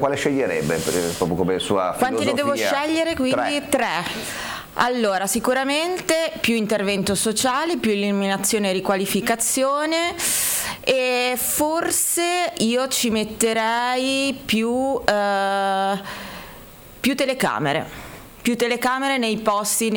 Quale sceglierebbe proprio come sua filosofia? Quanti ne devo scegliere? Quindi tre. Allora, sicuramente più intervento sociale, più eliminazione e riqualificazione, e forse io ci metterei più telecamere. Più telecamere nei posti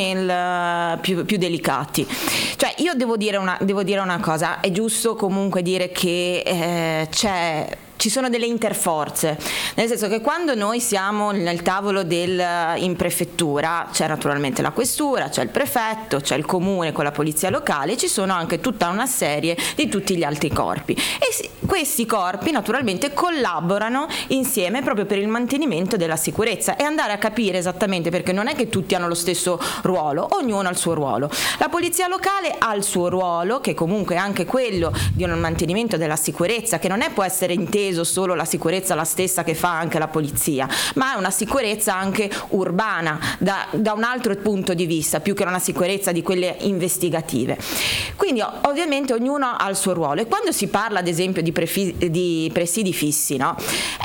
più delicati. Cioè, io devo dire una cosa, è giusto comunque dire che ci sono delle interforze, nel senso che quando noi siamo nel tavolo in prefettura c'è naturalmente la questura, c'è il prefetto, c'è il comune con la polizia locale, ci sono anche tutta una serie di tutti gli altri corpi, e questi corpi naturalmente collaborano insieme proprio per il mantenimento della sicurezza, e andare a capire esattamente, perché non è che tutti hanno lo stesso ruolo, ognuno ha il suo ruolo. La polizia locale ha il suo ruolo, che comunque è anche quello di un mantenimento della sicurezza, che non può essere inteso solo la sicurezza la stessa che fa anche la polizia, ma è una sicurezza anche urbana da un altro punto di vista, più che una sicurezza di quelle investigative. Quindi ovviamente ognuno ha il suo ruolo, e quando si parla ad esempio di presidi fissi, no?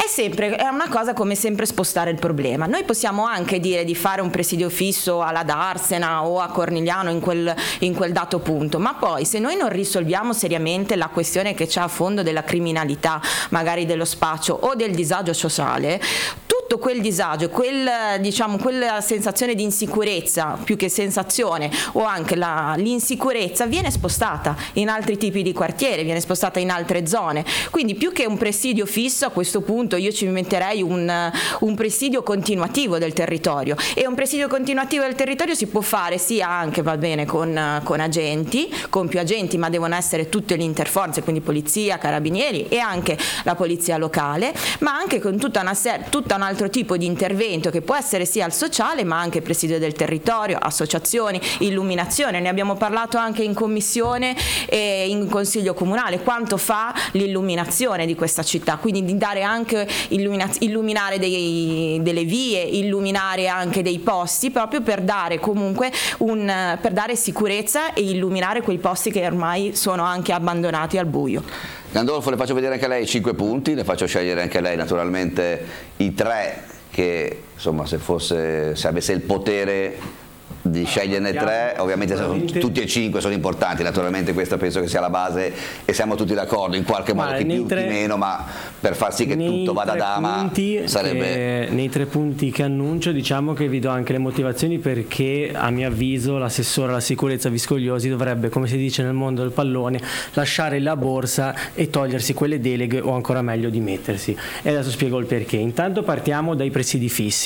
È una cosa come sempre spostare il problema. Noi possiamo anche dire di fare un presidio fisso alla Darsena o a Cornigliano in quel dato punto, ma poi se noi non risolviamo seriamente la questione che c'è a fondo della criminalità, magari dello spaccio o del disagio sociale, tutto quel disagio, quella sensazione di insicurezza, più che sensazione, o anche l'insicurezza, viene spostata in altri tipi di quartieri, viene spostata in altre zone. Quindi più che un presidio fisso, a questo punto io ci metterei un presidio continuativo del territorio, e un presidio continuativo del territorio si può fare sia anche, va bene, con agenti, con più agenti, ma devono essere tutte le interforze, quindi polizia, carabinieri e anche la polizia locale, ma anche con tutta un altro tipo di intervento che può essere sia il sociale, ma anche presidio del territorio, associazioni, illuminazione. Ne abbiamo parlato anche in commissione e in consiglio comunale, quanto fa l'illuminazione di questa città, quindi di dare anche illuminare delle vie, illuminare anche dei posti, proprio per dare comunque per dare sicurezza e illuminare quei posti che ormai sono anche abbandonati al buio. Gandolfo, le faccio vedere anche a lei 5 punti, le faccio scegliere anche a lei naturalmente i 3 che, insomma, se avesse il potere di sceglierne 3, ovviamente tutti e 5 sono importanti, naturalmente questa penso che sia la base e siamo tutti d'accordo, in qualche modo, chi più chi meno, ma per far sì che tutto vada a dama sarebbe... Nei 3 punti che annuncio, diciamo che vi do anche le motivazioni perché a mio avviso l'assessore alla sicurezza Viscogliosi dovrebbe, come si dice nel mondo del pallone, lasciare la borsa e togliersi quelle deleghe, o ancora meglio dimettersi, e adesso spiego il perché. Intanto partiamo dai presidi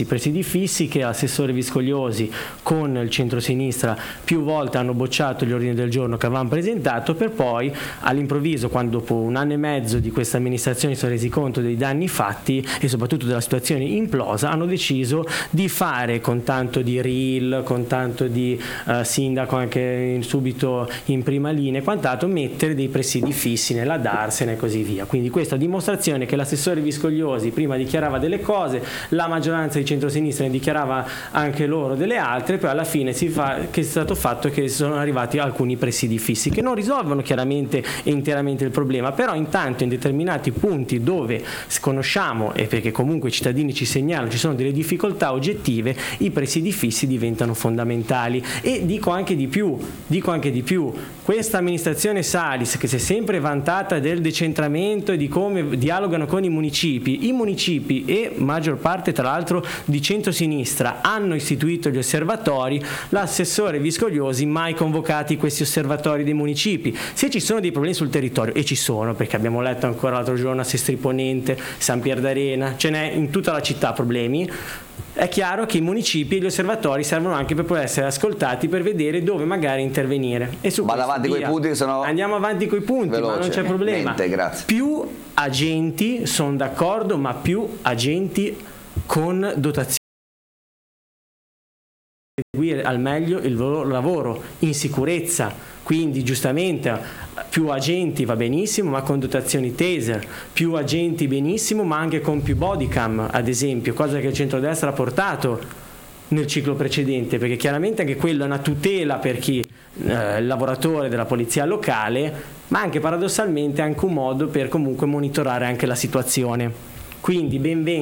fissi che l'assessore Viscogliosi con il centrosinistra più volte hanno bocciato gli ordini del giorno che avevamo presentato, per poi all'improvviso, quando dopo 1 anno e mezzo di questa amministrazione si sono resi conto dei danni fatti e soprattutto della situazione implosa, hanno deciso di fare, con tanto di reel, con tanto di sindaco anche subito in prima linea e quant'altro, mettere dei presidi fissi nella Darsena e così via. Quindi questa dimostrazione che l'assessore Viscogliosi prima dichiarava delle cose, la maggioranza di centrosinistra ne dichiarava anche loro delle altre, poi alla fine che è stato fatto che sono arrivati alcuni presidi fissi che non risolvono chiaramente e interamente il problema, però intanto in determinati punti dove conosciamo, e perché comunque i cittadini ci segnalano ci sono delle difficoltà oggettive, i presidi fissi diventano fondamentali. E dico anche di più, questa amministrazione Salis, che si è sempre vantata del decentramento e di come dialogano con i municipi e maggior parte tra l'altro di centrosinistra hanno istituito gli osservatori, l'assessore Viscogliosi mai convocati questi osservatori dei municipi. Se ci sono dei problemi sul territorio, e ci sono, perché abbiamo letto ancora l'altro giorno a Sestri Ponente, San Pier d'Arena, ce n'è in tutta la città problemi, è chiaro che i municipi e gli osservatori servono anche per poter essere ascoltati, per vedere dove magari intervenire. E su andiamo avanti coi punti, ma non c'è problema. Grazie. Più agenti, sono d'accordo, ma più agenti con dotazioni seguire al meglio il loro lavoro in sicurezza, quindi giustamente più agenti va benissimo, ma con dotazioni taser, più agenti benissimo, ma anche con più bodycam, ad esempio, cosa che il centrodestra ha portato nel ciclo precedente, perché chiaramente anche quello è una tutela per chi il lavoratore della polizia locale, ma anche paradossalmente anche un modo per comunque monitorare anche la situazione. Quindi benvenga